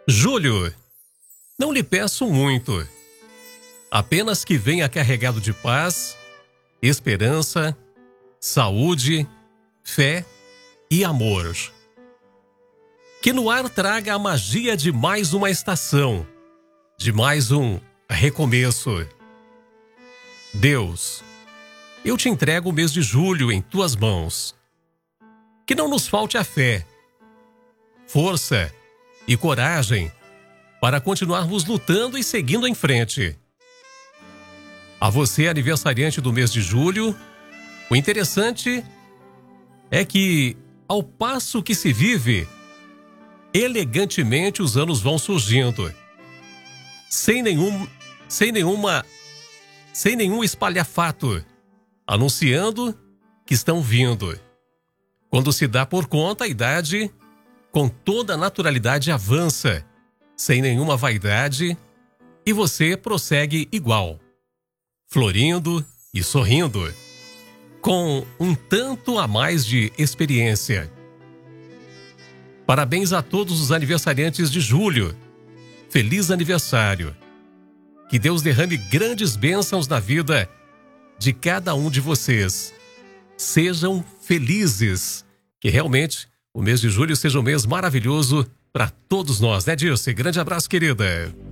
Júlio, não lhe peço muito, apenas que venha carregado de paz, esperança, saúde, fé e amor. Que no ar traga a magia de mais uma estação, de mais um recomeço. Deus, eu te entrego o mês de julho em tuas mãos. Que não nos falte a fé, força e coragem para continuarmos lutando e seguindo em frente. A você, aniversariante do mês de julho, o interessante é que, ao passo que se vive, elegantemente os anos vão surgindo, sem nenhum espalhafato, anunciando que estão vindo. Quando se dá por conta, a idade, com toda a naturalidade, avança, sem nenhuma vaidade, e você prossegue igual, florindo e sorrindo, com um tanto a mais de experiência. Parabéns a todos os aniversariantes de julho. Feliz aniversário. Que Deus derrame grandes bênçãos na vida de cada um de vocês. Sejam felizes. Que realmente o mês de julho seja um mês maravilhoso para todos nós, né, Dirce? Grande abraço, querida.